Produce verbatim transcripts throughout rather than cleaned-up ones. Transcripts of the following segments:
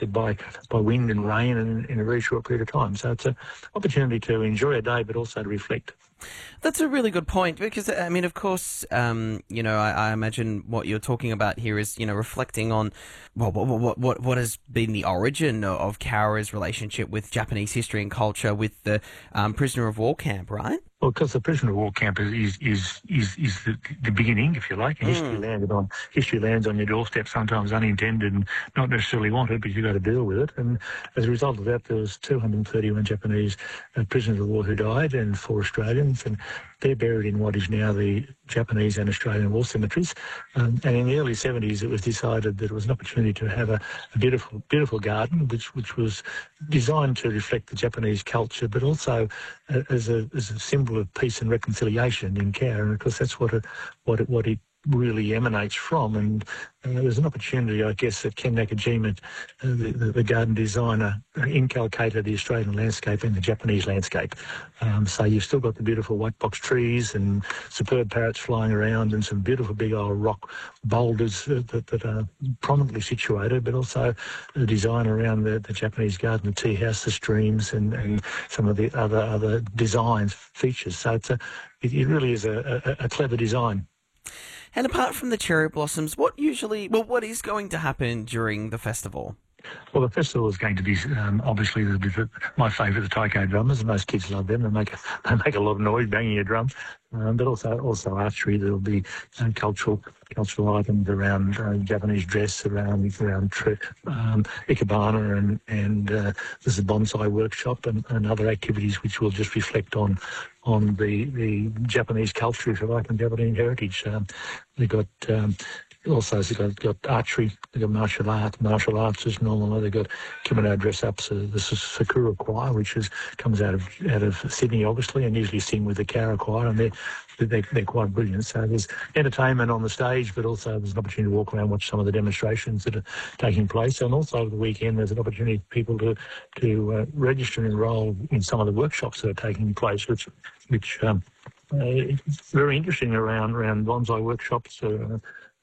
affected by, by wind and rain in, in a very short period of time. So it's an opportunity to enjoy a day, but also to reflect. That's a really good point because, I mean, of course, um, you know, I, I imagine what you're talking about here is, you know, reflecting on well, what, what, what, what has been the origin of Cowra's relationship with Japanese history and culture with the um, prisoner of war camp, right? Well, because the prisoner of war camp is is is is, is the, the beginning, if you like. And Mm. history landed on history lands on your doorstep, sometimes unintended and not necessarily wanted, but you've got to deal with it. And as a result of that, there was two hundred thirty-one Japanese uh, prisoners of war who died, and four Australians, and they're buried in what is now the Japanese and Australian war cemeteries. Um, and in the early seventies, it was decided that it was an opportunity to have a, a beautiful, beautiful garden, which which was designed to reflect the Japanese culture, but also uh, as a as a symbol of peace and reconciliation in Cowra, and of course that's what it, what it, what it really emanates from. And uh, there was an opportunity, I guess, that Ken Nakajima, uh, the, the, the garden designer, uh, inculcated the Australian landscape and the Japanese landscape. Um, so you've still got the beautiful white box trees and superb parrots flying around and some beautiful big old rock boulders uh, that, that are prominently situated, but also the design around the, the Japanese garden, the tea house, the streams, and, and some of the other other designs, features. So it's a, it, it really is a, a, a clever design. And apart from the cherry blossoms, what usually, well, what is going to happen during the festival? Well, the festival is going to be um, obviously the, the, my favourite, the taiko drummers, and most kids love them. They make a, they make a lot of noise banging a drum, um, but also also archery. There will be uh, cultural cultural items around uh, Japanese dress, around around tri- um, ikebana, and and uh, there's a bonsai workshop and, and other activities which will just reflect on on the the Japanese culture, if you like, and Japanese heritage. Um, we've got. Um, Also, they've got, got archery, they've got martial arts. Martial arts is normal. They've got kimono dress-ups. Uh, this is Sakura Choir, which is comes out of out of Sydney, obviously, and usually sing with the Cowra Choir, and they're, they're, they're quite brilliant. So there's entertainment on the stage, but also there's an opportunity to walk around and watch some of the demonstrations that are taking place. And also over the weekend, there's an opportunity for people to, to uh, register and enrol in some of the workshops that are taking place, which, which um, uh, it's very interesting around, around bonsai workshops, uh,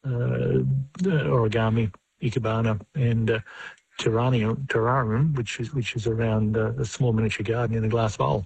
Uh, origami, ikebana, and uh, terrarium, terrarium, which is which is around uh, a small miniature garden in a glass bowl.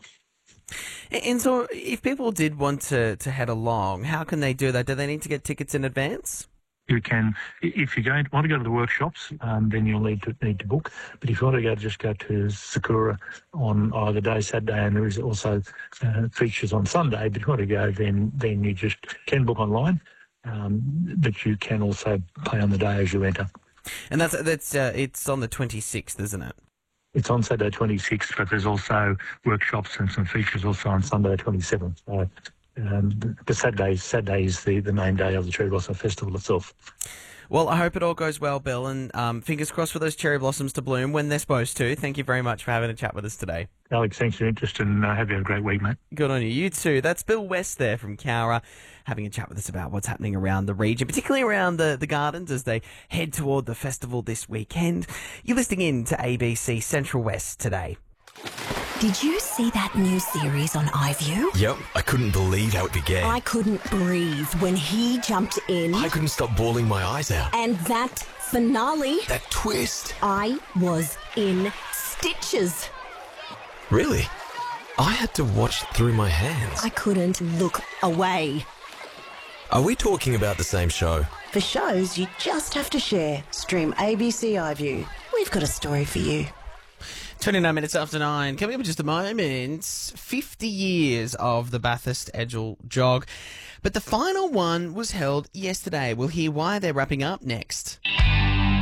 And so, if people did want to, to head along, how can they do that? Do they need to get tickets in advance? You can, if you going want to go to the workshops, um, then you'll need to need to book. But if you want to go, just go to Sakura on either day, Saturday, and there is also uh, features on Sunday. But if you want to go, then then you just can book online. Um, but you can also pay on the day as you enter. And that's that's uh, it's on the twenty-sixth, isn't it? It's on Saturday twenty-sixth, but there's also workshops and some features also on Sunday twenty-seventh. So, um, the Saturday, Saturday is the, the main day of the Cherry Blossom Festival itself. Well, I hope it all goes well, Bill, and um, fingers crossed for those cherry blossoms to bloom when they're supposed to. Thank you very much for having a chat with us today. Alex, thanks for your interest, and I hope you have a great week, mate. Good on you. You too. That's Bill West there from Cowra, having a chat with us about what's happening around the region, particularly around the, the gardens as they head toward the festival this weekend. You're listening in to A B C Central West today. Did you see that new series on iView? Yep, I couldn't believe how it began. I couldn't breathe when he jumped in. I couldn't stop bawling my eyes out. And that finale. That twist. I was in stitches. Really? I had to watch through my hands. I couldn't look away. Are we talking about the same show? For shows you just have to share. Stream A B C iView. We've got a story for you. twenty-nine minutes after nine. Coming up in just a moment, fifty years of the Bathurst Edgell Jog. But the final one was held yesterday. We'll hear why they're wrapping up next.